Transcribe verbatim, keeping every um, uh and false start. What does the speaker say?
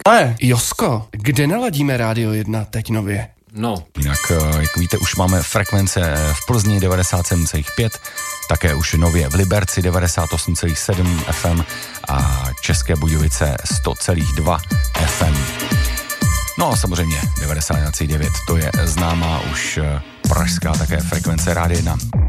Ale, Josko, kde naladíme Rádio jedna teď nově? No. Jinak, jak víte, už máme frekvence v Plzni devadesát sedm celá pět, také už nově v Liberci devadesát osm celá sedm ef em a České Budějovice sto celá dva ef em. No a samozřejmě devadesát jedna celá devět, to je známá už pražská také frekvence Rádia jedna.